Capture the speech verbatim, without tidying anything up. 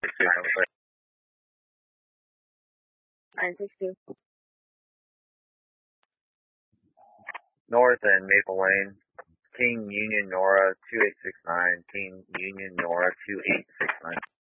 nine six two. North and Maple Lane. King Union Nora two eight six nine. King Union Nora two eight six nine.